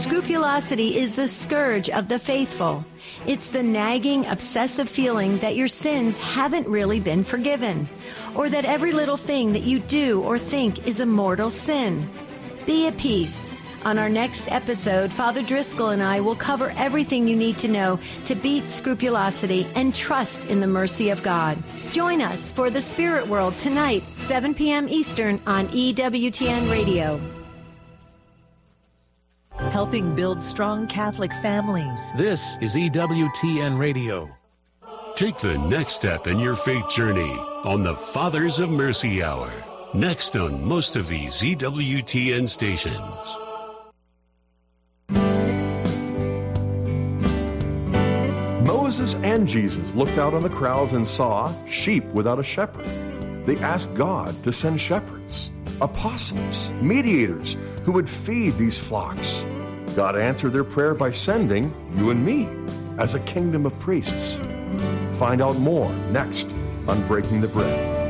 Scrupulosity is the scourge of the faithful. It's the nagging, obsessive feeling that your sins haven't really been forgiven, or that every little thing that you do or think is a mortal sin. Be at peace. On our next episode, Father Driscoll and I will cover everything you need to know to beat scrupulosity and trust in the mercy of God. Join us for The Spirit World tonight, 7 p.m. Eastern on EWTN Radio. Helping build strong Catholic families. This is EWTN Radio. Take the next step in your faith journey on the Fathers of Mercy Hour. Next on most of these EWTN stations. Moses and Jesus looked out on the crowds and saw sheep without a shepherd. They asked God to send shepherds, apostles, mediators who would feed these flocks. God answered their prayer by sending you and me as a kingdom of priests. Find out more next on Breaking the Bread.